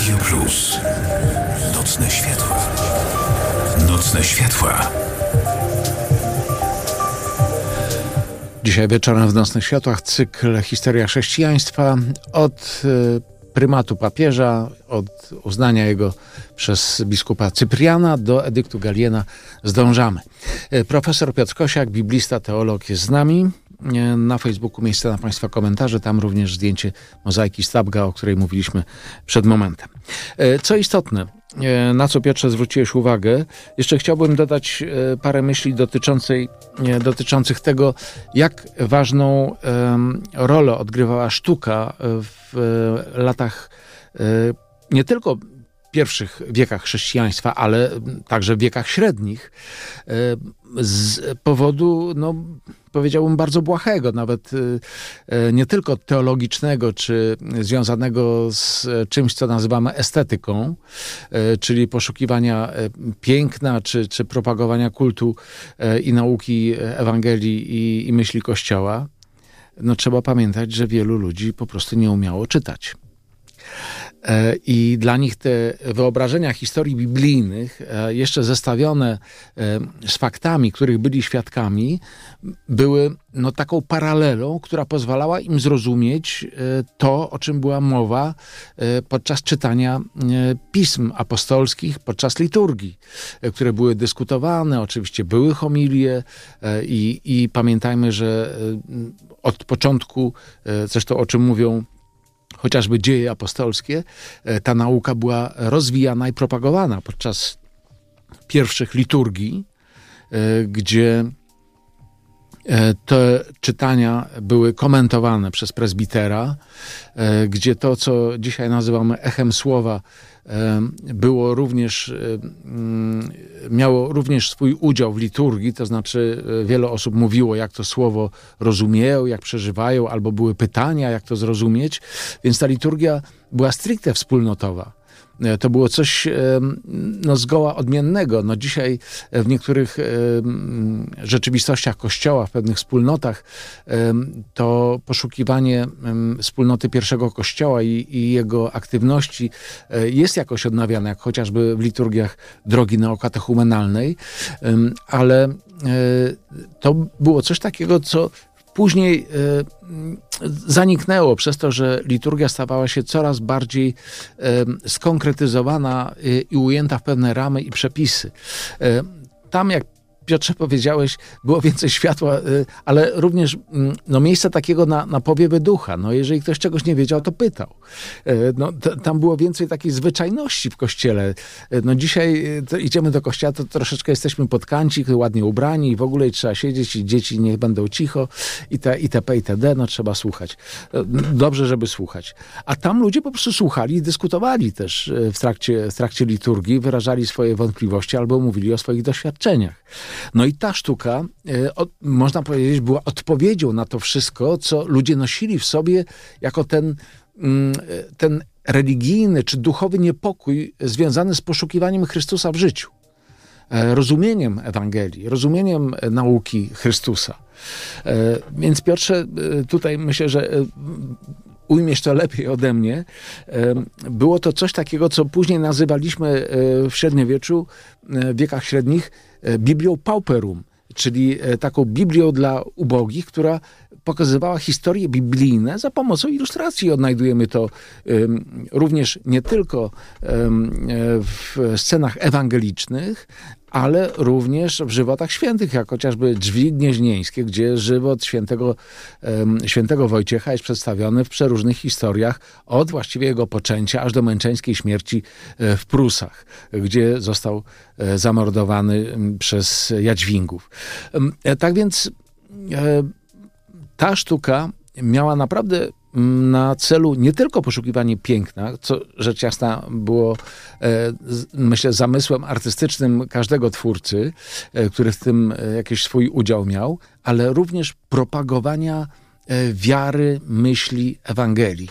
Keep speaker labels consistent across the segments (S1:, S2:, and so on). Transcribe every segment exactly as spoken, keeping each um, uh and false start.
S1: Radio Plus. Nocne światła. Nocne światła.
S2: Dzisiaj wieczorem w Nocnych Światłach cykl Historia chrześcijaństwa od prymatu papieża, od uznania jego przez biskupa Cypriana do edyktu Galiena zdążamy. Profesor Piotr Kosiak, biblista, teolog jest z nami. Na Facebooku miejsce na Państwa komentarze, tam również zdjęcie mozaiki Stabga, o której mówiliśmy przed momentem. Co istotne, na co Piotrze zwróciłeś uwagę, jeszcze chciałbym dodać parę myśli dotyczącej, dotyczących tego, jak ważną rolę odgrywała sztuka w latach nie tylko pierwszych wiekach chrześcijaństwa, ale także w wiekach średnich, z powodu, no, powiedziałbym, bardzo błahego, nawet nie tylko teologicznego, czy związanego z czymś, co nazywamy estetyką, czyli poszukiwania piękna, czy, czy propagowania kultu i nauki Ewangelii i, i myśli Kościoła. No, trzeba pamiętać, że wielu ludzi po prostu nie umiało czytać. I dla nich te wyobrażenia historii biblijnych, jeszcze zestawione z faktami, których byli świadkami, były no, taką paralelą, która pozwalała im zrozumieć to, o czym była mowa podczas czytania pism apostolskich, podczas liturgii, które były dyskutowane, oczywiście były homilie i, i pamiętajmy, że od początku, zresztą o czym mówią chociażby dzieje apostolskie, ta nauka była rozwijana i propagowana podczas pierwszych liturgii, gdzie te czytania były komentowane przez prezbitera, gdzie to, co dzisiaj nazywamy echem słowa, było również, miało również swój udział w liturgii, to znaczy wiele osób mówiło, jak to słowo rozumieją, jak przeżywają, albo były pytania, jak to zrozumieć, więc ta liturgia była stricte wspólnotowa. To było coś no, zgoła odmiennego. No, dzisiaj w niektórych rzeczywistościach Kościoła, w pewnych wspólnotach, to poszukiwanie wspólnoty pierwszego Kościoła i, i jego aktywności jest jakoś odnawiane, jak chociażby w liturgiach drogi neokatechumenalnej, ale to było coś takiego, co później y, zaniknęło przez to, że liturgia stawała się coraz bardziej y, skonkretyzowana y, i ujęta w pewne ramy i przepisy. Y, tam, jak Piotrze powiedziałeś, było więcej światła, y, ale również y, no, miejsca takiego na, na powiewy ducha. No, jeżeli ktoś czegoś nie wiedział, to pytał. Y, no, t- tam było więcej takiej zwyczajności w kościele. Y, no, dzisiaj y, to idziemy do kościoła, to troszeczkę jesteśmy podkanci, ładnie ubrani i w ogóle i trzeba siedzieć i dzieci niech będą cicho i te, itp. itd. No, trzeba słuchać. Y, dobrze, żeby słuchać. A tam ludzie po prostu słuchali i dyskutowali też y, w trakcie, w trakcie liturgii, wyrażali swoje wątpliwości albo mówili o swoich doświadczeniach. No i ta sztuka, y, od, można powiedzieć, była odpowiedzią na to wszystko, co ludzie nosili w sobie jako ten, y, ten religijny czy duchowy niepokój związany z poszukiwaniem Chrystusa w życiu. Y, rozumieniem Ewangelii, rozumieniem nauki Chrystusa. Y, więc Piotrze, y, tutaj myślę, że y, ujmiesz to lepiej ode mnie. Było to coś takiego, co później nazywaliśmy w średniowieczu, w wiekach średnich, Biblią Pauperum, czyli taką Biblią dla ubogich, która pokazywała historie biblijne za pomocą ilustracji. Odnajdujemy to um, również nie tylko um, w scenach ewangelicznych, ale również w żywotach świętych, jak chociażby Drzwi Gnieźnieńskie, gdzie żywot świętego, um, świętego Wojciecha jest przedstawiony w przeróżnych historiach, od właściwie jego poczęcia aż do męczeńskiej śmierci w Prusach, gdzie został zamordowany przez Jadźwingów. Tak więc ta sztuka miała naprawdę na celu nie tylko poszukiwanie piękna, co rzecz jasna było, e, myślę, zamysłem artystycznym każdego twórcy, e, który w tym jakiś swój udział miał, ale również propagowania e, wiary, myśli, Ewangelii.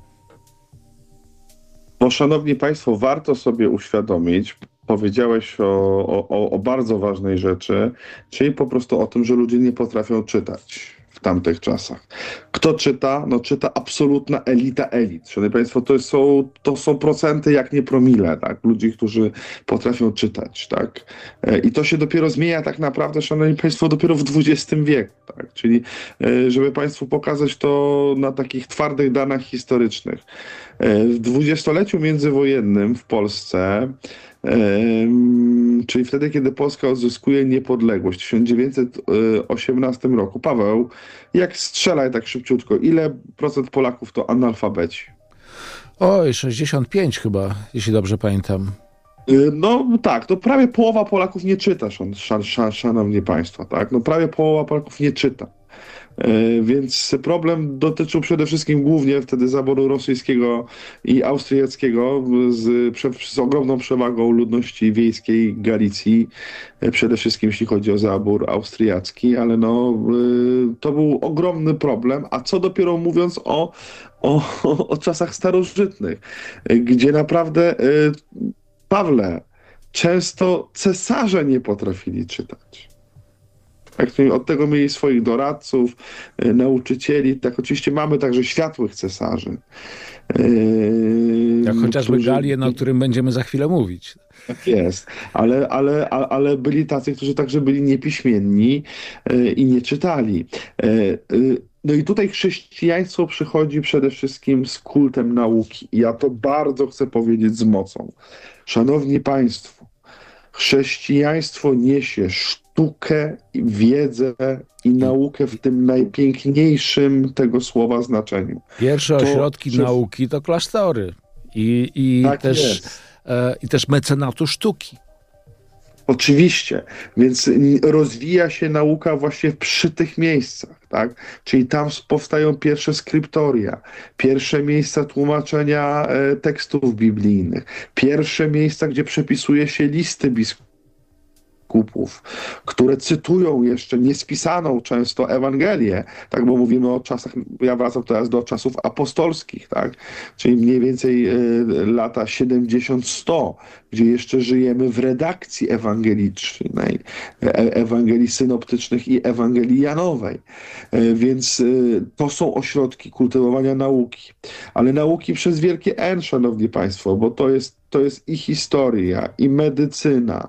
S3: No, szanowni państwo, warto sobie uświadomić, powiedziałeś o, o, o bardzo ważnej rzeczy, czyli po prostu o tym, że ludzie nie potrafią czytać. tamtych czasach. Kto czyta? No czyta absolutna elita elit. Szanowni Państwo, to są, to są procenty jak nie promile, tak? Ludzi, którzy potrafią czytać, tak? I to się dopiero zmienia tak naprawdę, Szanowni Państwo, dopiero w dwudziestym wieku, tak? Czyli żeby Państwu pokazać to na takich twardych danych historycznych. W dwudziestoleciu międzywojennym w Polsce, czyli wtedy, kiedy Polska odzyskuje niepodległość w tysiąc dziewięćset osiemnastym roku. Paweł, jak strzelaj tak szybciutko, ile procent Polaków to analfabeci?
S2: Oj, sześćdziesiąt pięć chyba, jeśli dobrze pamiętam.
S3: No tak, to prawie połowa Polaków nie czyta, szan, szan, szan, szanowni Państwo, tak? No prawie połowa Polaków nie czyta. Więc problem dotyczył przede wszystkim głównie wtedy zaboru rosyjskiego i austriackiego z, z ogromną przewagą ludności wiejskiej Galicji, przede wszystkim jeśli chodzi o zabór austriacki, ale no to był ogromny problem, a co dopiero mówiąc o, o, o czasach starożytnych, gdzie naprawdę, Pawle, często cesarze nie potrafili czytać. Tak, od tego mieli swoich doradców, nauczycieli. Tak, oczywiście mamy także światłych cesarzy.
S2: Jak chociażby
S3: którzy...
S2: Galien, o którym będziemy za chwilę mówić.
S3: Tak jest, ale, ale, ale byli tacy, którzy także byli niepiśmienni i nie czytali. No i tutaj chrześcijaństwo przychodzi przede wszystkim z kultem nauki. I ja to bardzo chcę powiedzieć z mocą. Szanowni Państwo, chrześcijaństwo niesie sztukę, wiedzę i naukę w tym najpiękniejszym tego słowa znaczeniu.
S2: Pierwsze
S3: to,
S2: ośrodki
S3: że...
S2: nauki to klasztory i, i,
S3: tak
S2: też, e, i też mecenatu sztuki.
S3: Oczywiście, więc rozwija się nauka właśnie przy tych miejscach, tak? Czyli tam powstają pierwsze skryptoria, pierwsze miejsca tłumaczenia e, tekstów biblijnych, pierwsze miejsca, gdzie przepisuje się listy biskupów, które cytują jeszcze niespisaną często Ewangelię, tak, bo mówimy o czasach, ja wracam teraz do czasów apostolskich, tak, czyli mniej więcej y, lata siedemdziesiąt sto, gdzie jeszcze żyjemy w redakcji ewangelicznej, e, Ewangelii synoptycznych i Ewangelii Janowej, e, więc y, to są ośrodki kultywowania nauki, ale nauki przez wielkie N, szanowni państwo, bo to jest To jest i historia, i medycyna,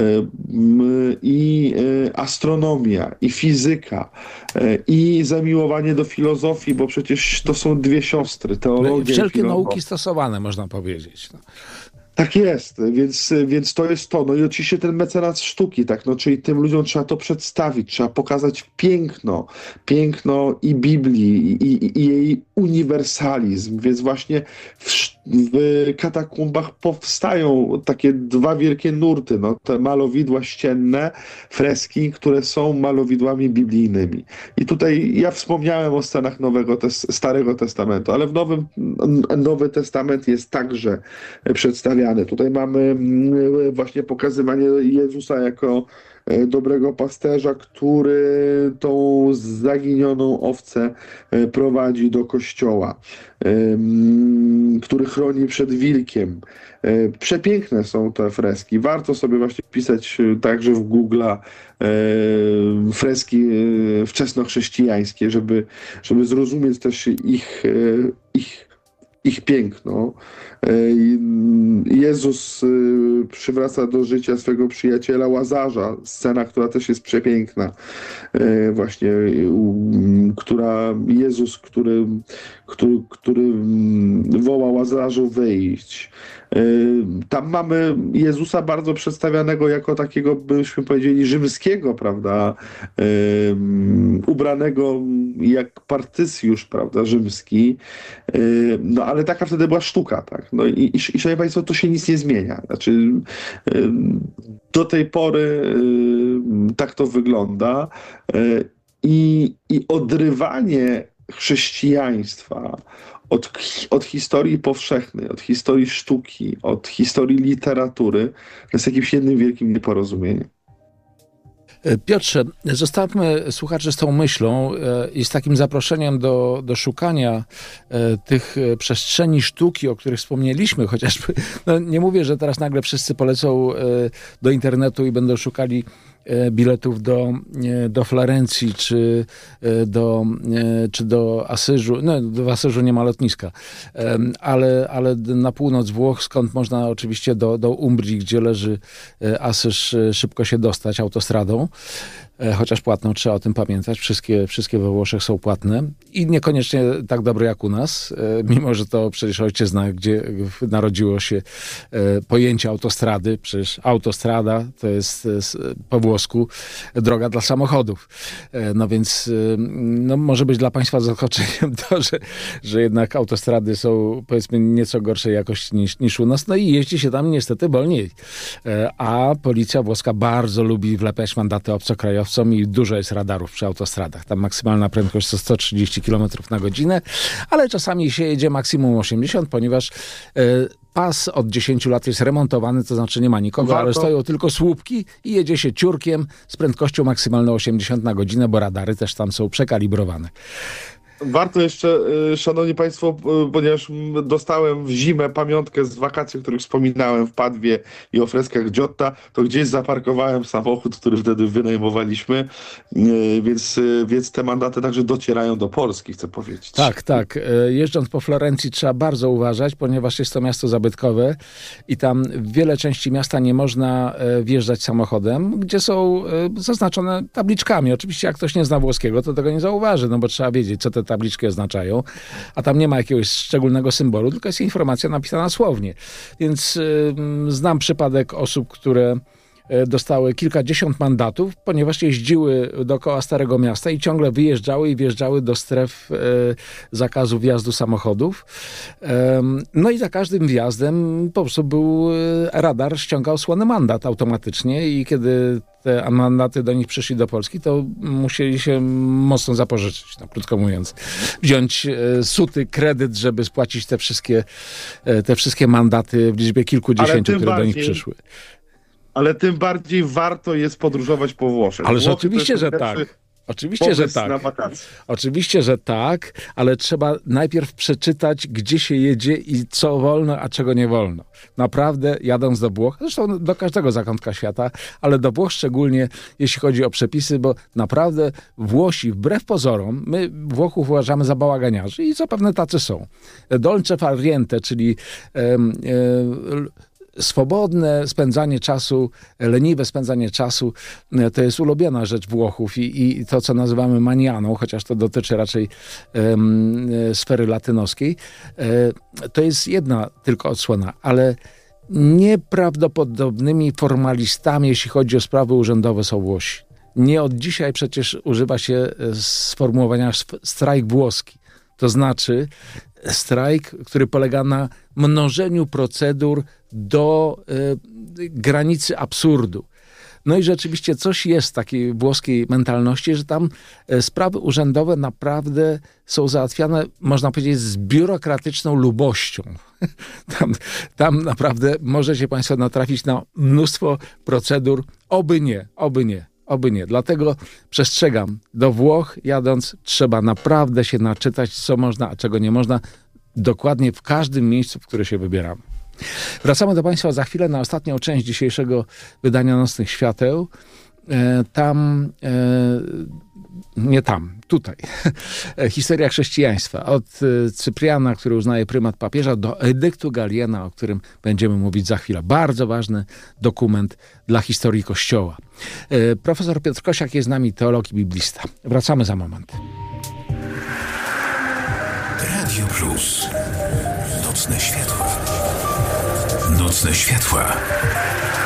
S3: i astronomia, i fizyka, i zamiłowanie do filozofii, bo przecież to są dwie siostry, teologia
S2: Wszelkie
S3: i
S2: nauki stosowane, można powiedzieć. No.
S3: Tak jest, więc, więc to jest to. No i oczywiście ten mecenat sztuki, tak, no, czyli tym ludziom trzeba to przedstawić, trzeba pokazać piękno, piękno i Biblii, i, i, i jej uniwersalizm, więc właśnie w, w katakumbach powstają takie dwa wielkie nurty, no, te malowidła ścienne, freski, które są malowidłami biblijnymi. I tutaj ja wspomniałem o scenach Nowego, Starego Testamentu, ale w Nowym, Nowy Testament jest także przedstawiany. Tutaj mamy właśnie pokazywanie Jezusa jako dobrego pasterza, który tą zaginioną owcę prowadzi do kościoła, który chroni przed wilkiem. Przepiękne są te freski. Warto sobie właśnie wpisać także w Google'a freski wczesnochrześcijańskie, żeby, żeby zrozumieć też ich, ich ich piękno. Jezus przywraca do życia swego przyjaciela Łazarza, scena, która też jest przepiękna, właśnie, która Jezus, który, który, który woła Łazarzu wyjść. Tam mamy Jezusa bardzo przedstawianego jako takiego, byśmy powiedzieli, rzymskiego, prawda, ubranego jak Partycjusz, prawda, rzymski, no ale taka wtedy była sztuka, tak, no i, i, i szanowni państwo, to się nic nie zmienia, znaczy do tej pory tak to wygląda i, i odrywanie chrześcijaństwa Od, od historii powszechnej, od historii sztuki, od historii literatury, to jest jakimś jednym wielkim nieporozumieniem.
S2: Piotrze, zostawmy słuchaczy z tą myślą i z takim zaproszeniem do, do szukania tych przestrzeni sztuki, o których wspomnieliśmy, chociażby, no nie mówię, że teraz nagle wszyscy polecą do internetu i będą szukali biletów do, do Florencji, czy do, czy do Asyżu. No, w Asyżu nie ma lotniska, ale, ale na północ Włoch, skąd można oczywiście do, do Umbrii, gdzie leży Asyż, szybko się dostać autostradą. Chociaż płatną, trzeba o tym pamiętać. Wszystkie, wszystkie we Włoszech są płatne i niekoniecznie tak dobre jak u nas, mimo że to przecież ojczyzna, gdzie narodziło się pojęcie autostrady. Przecież autostrada to jest po włosku droga dla samochodów. No więc no, może być dla państwa zaskoczeniem to, że, że jednak autostrady są, powiedzmy, nieco gorszej jakości niż, niż u nas. No i jeździ się tam niestety wolniej. A policja włoska bardzo lubi wlepiać mandaty obcokrajowcom i dużo jest radarów przy autostradach. Tam maksymalna prędkość to sto trzydzieści kilometrów na godzinę, ale czasami się jedzie maksimum osiemdziesiąt, ponieważ e, pas od dziesięciu lat jest remontowany, to znaczy nie ma nikogo, Warto. ale stoją tylko słupki i jedzie się ciurkiem z prędkością maksymalną osiemdziesiąt na godzinę, bo radary też tam są przekalibrowane.
S3: Warto jeszcze, szanowni państwo, ponieważ dostałem w zimę pamiątkę z wakacji, o których wspominałem w Padwie i o freskach Giotta, to gdzieś zaparkowałem samochód, który wtedy wynajmowaliśmy, więc, więc te mandaty także docierają do Polski, chcę powiedzieć.
S2: Tak, tak. Jeżdżąc po Florencji trzeba bardzo uważać, ponieważ jest to miasto zabytkowe i tam w wiele części miasta nie można wjeżdżać samochodem, gdzie są zaznaczone tabliczkami. Oczywiście jak ktoś nie zna włoskiego, to tego nie zauważy, no bo trzeba wiedzieć, co te tabliczki oznaczają, a tam nie ma jakiegoś szczególnego symbolu, tylko jest informacja napisana słownie. Więc y, znam przypadek osób, które dostały kilkadziesiąt mandatów, ponieważ jeździły dookoła Starego Miasta i ciągle wyjeżdżały i wjeżdżały do stref e, zakazu wjazdu samochodów. E, no i za każdym wjazdem po prostu był radar, ściągał słony mandat automatycznie i kiedy te mandaty do nich przyszli do Polski, to musieli się mocno zapożyczyć, no, krótko mówiąc. Wziąć e, suty kredyt, żeby spłacić te wszystkie, e, te wszystkie mandaty w liczbie kilkudziesięciu, które bardziej... do nich przyszły.
S3: Ale tym bardziej warto jest podróżować po Włoszech.
S2: Ale oczywiście, że tak. Oczywiście, że tak. Oczywiście, że tak, ale trzeba najpierw przeczytać, gdzie się jedzie i co wolno, a czego nie wolno. Naprawdę, jadąc do Włoch, zresztą do każdego zakątka świata, ale do Włoch szczególnie, jeśli chodzi o przepisy, bo naprawdę Włosi, wbrew pozorom, my Włochów uważamy za bałaganiarzy i zapewne tacy są. Dolce far niente, czyli e, e, swobodne spędzanie czasu, leniwe spędzanie czasu, to jest ulubiona rzecz Włochów i, i to, co nazywamy manianą, chociaż to dotyczy raczej um, sfery latynoskiej, e, to jest jedna tylko odsłona, ale nieprawdopodobnymi formalistami, jeśli chodzi o sprawy urzędowe, są Włosi. Nie od dzisiaj przecież używa się sformułowania strajk włoski. To znaczy strajk, który polega na mnożeniu procedur do y, granicy absurdu. No i rzeczywiście coś jest w takiej włoskiej mentalności, że tam y, sprawy urzędowe naprawdę są załatwiane, można powiedzieć, z biurokratyczną lubością. Tam, tam naprawdę możecie państwo natrafić na mnóstwo procedur, oby nie, oby nie. Oby nie. Dlatego przestrzegam, do Włoch jadąc trzeba naprawdę się naczytać, co można, a czego nie można, dokładnie w każdym miejscu, w które się wybieramy. Wracamy do państwa za chwilę na ostatnią część dzisiejszego wydania Nocnych Świateł. E, tam, e, nie tam, tutaj. Historia chrześcijaństwa. Od Cypriana, który uznaje prymat papieża, do edyktu Galiena, o którym będziemy mówić za chwilę. Bardzo ważny dokument dla historii Kościoła. E, profesor Piotr Kosiak jest z nami, teolog i biblista. Wracamy za moment.
S1: Radio Plus. Nocne światła. Nocne światła.